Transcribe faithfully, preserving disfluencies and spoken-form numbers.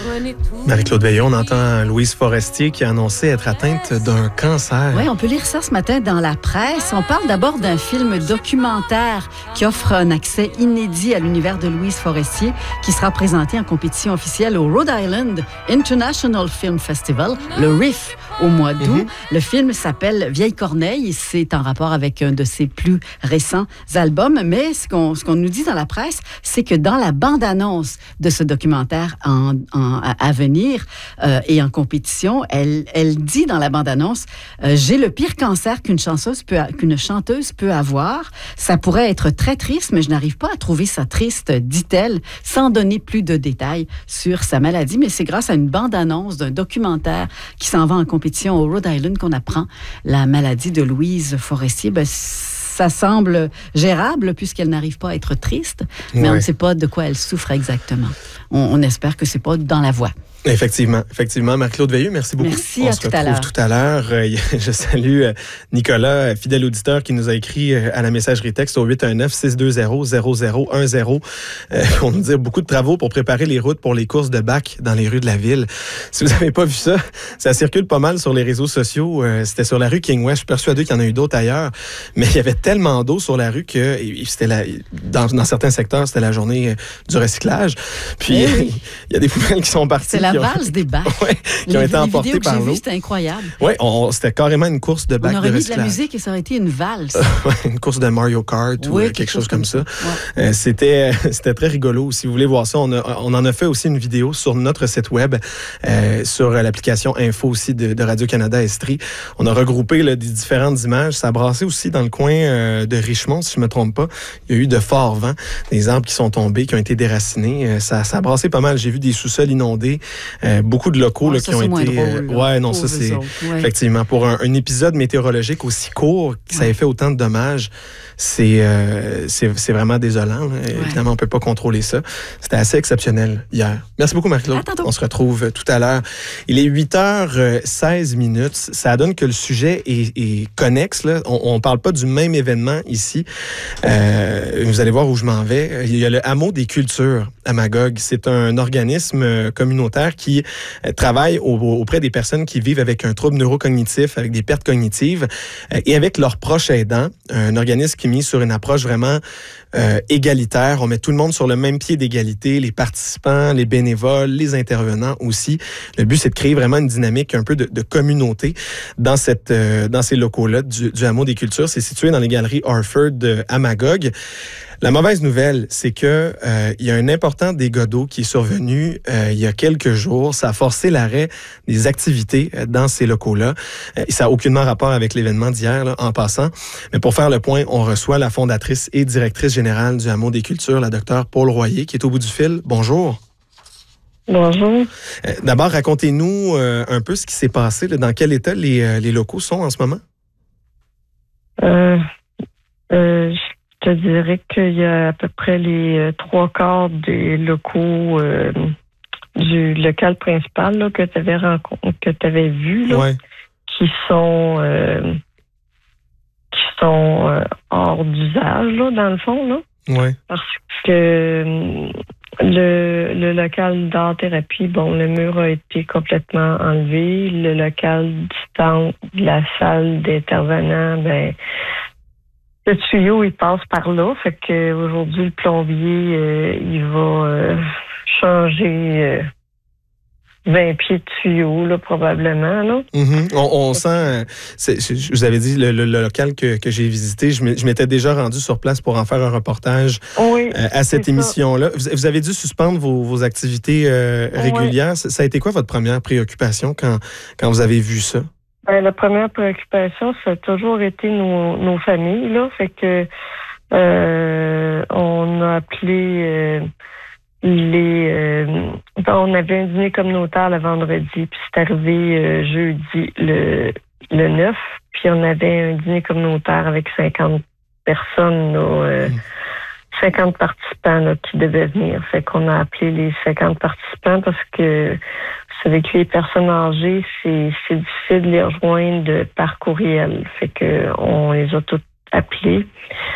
Marie-Claude Veillon, on entend Louise Forestier qui a annoncé être atteinte d'un cancer. Oui, on peut lire ça ce matin dans la presse. On parle d'abord d'un film documentaire qui offre un accès inédit à l'univers de Louise Forestier, qui sera présenté en compétition officielle au Rhode Island International Film Festival, le R I F, au mois d'août. Mm-hmm. Le film s'appelle Vieille Corneille. C'est en rapport avec un de ses plus récents albums. Mais ce qu'on, ce qu'on nous dit dans la presse, c'est que dans la bande-annonce de ce documentaire en, en, à venir euh, et en compétition, elle, elle dit dans la bande-annonce euh, « J'ai le pire cancer qu'une chanteuse, peut, qu'une chanteuse peut avoir. Ça pourrait être très triste, mais je n'arrive pas à trouver ça triste, dit-elle, sans donner plus de détails sur sa maladie. Mais c'est grâce à une bande-annonce d'un documentaire qui s'en va en compétition au Rhode Island qu'on apprend la maladie de Louise Forestier. Ben, ça semble gérable puisqu'elle n'arrive pas à être triste, mais ouais. On ne sait pas de quoi elle souffre exactement. On, on espère que c'est pas dans la voix. Effectivement, effectivement. Marie-Claude Veilleux, merci beaucoup. Merci, on à se tout retrouve à l'heure. tout à l'heure. Je salue Nicolas, fidèle auditeur, qui nous a écrit à la messagerie texte au huit un neuf, six deux zéro, zéro zéro un zéro euh, pour nous dire beaucoup de travaux pour préparer les routes pour les courses de bac dans les rues de la ville. Si vous n'avez pas vu ça, ça circule pas mal sur les réseaux sociaux. Euh, c'était sur la rue King West. Je suis persuadé qu'il y en a eu d'autres ailleurs, mais il y avait tellement d'eau sur la rue que et c'était la, dans, dans certains secteurs, c'était la journée du recyclage. Puis, il oui. y a des poubelles qui sont parties. C'est la valse ont... des bacs. Ouais, qui les, ont été emportés par l'eau. C'était incroyable. Oui, c'était carrément une course de bac de recyclage. On aurait mis de la musique et ça aurait été une valse. Ouais, une course de Mario Kart oui, ou quelque, quelque chose, chose comme ça. ça. Ouais. Euh, c'était, c'était très rigolo. Si vous voulez voir ça, on, a, on en a fait aussi une vidéo sur notre site web, euh, sur l'application Info aussi de, de Radio-Canada Estrie. On a regroupé là, des différentes images. Ça a brassé aussi dans le coin euh, de Richmond, si je ne me trompe pas. Il y a eu de forts vents, des arbres qui sont tombés, qui ont été déracinés. Euh, ça, ça a brassé pas mal. J'ai vu des sous-sols inondés, euh, beaucoup de locaux ouais, là, ça, qui ont été... Drôle, euh, ouais, non, ça c'est... Autres, ouais. Effectivement, pour un, un épisode météorologique aussi court, que ça ait fait autant de dommages, c'est, euh, c'est, c'est vraiment désolant. Ouais. Évidemment, on ne peut pas contrôler ça. C'était assez exceptionnel hier. Merci beaucoup, Marie-Claude. On se retrouve tout à l'heure. Il est huit heures seize minutes. Ça donne que le sujet est, est connexe. Là. On ne parle pas du même événement ici. Euh, vous allez voir où je m'en vais. Il y a le Hameau des cultures à Magog. C'est un organisme communautaire qui travaille au, auprès des personnes qui vivent avec un trouble neurocognitif, avec des pertes cognitives et avec leurs proches aidants. Un organisme qui est mis sur une approche vraiment euh, égalitaire. On met tout le monde sur le même pied d'égalité, les participants, les bénévoles, les intervenants aussi. Le but, c'est de créer vraiment une dynamique un peu de, de communauté dans, cette, euh, dans ces locaux-là du, du Hameau des cultures. C'est situé dans les galeries Harford à Magog. La mauvaise nouvelle, c'est que euh, il y a un important dégât d'eau qui est survenu euh, il y a quelques jours. Ça a forcé l'arrêt des activités euh, dans ces locaux-là. Euh, ça n'a aucunement rapport avec l'événement d'hier, là, en passant. Mais pour faire le point, on reçoit la fondatrice et directrice générale du Hameau des cultures, la docteure Paul Royer, qui est au bout du fil. Bonjour. Bonjour. Euh, d'abord, racontez-nous euh, un peu ce qui s'est passé. Là, dans quel état les, euh, les locaux sont en ce moment? Euh, euh, je te dirais qu'il y a à peu près les euh, trois quarts des locaux euh, du local principal là, que tu avais rencontré, que tu avais vu, là, ouais. qui sont euh, qui sont euh, hors d'usage, là, dans le fond, là. Ouais. Parce que le, le local d'art-thérapie, bon, le mur a été complètement enlevé. Le local distant de la salle d'intervenants, ben le tuyau, il passe par là. Fait que aujourd'hui, le plombier, euh, il va euh, changer euh, vingt pieds de tuyau, là, probablement. Là. Mm-hmm. On, on sent... C'est, je vous avais dit, le, le, le local que, que j'ai visité, je m'étais déjà rendu sur place pour en faire un reportage oui, euh, à cette émission-là. Vous, vous avez dû suspendre vos, vos activités euh, régulières. Oui. Ça a été quoi votre première préoccupation quand, quand vous avez vu ça? Ben, la première préoccupation, ça a toujours été nos, nos familles, là. Fait que euh, on a appelé euh, les euh, on avait un dîner communautaire le vendredi, puis c'est arrivé euh, jeudi le, le neuf, puis on avait un dîner communautaire avec cinquante personnes, là, euh, mmh. cinquante participants là, qui devaient venir. Fait qu'on a appelé les cinquante participants parce que vous savez que les personnes âgées, c'est, c'est difficile de les rejoindre par courriel. Fait que on les a toutes appelés.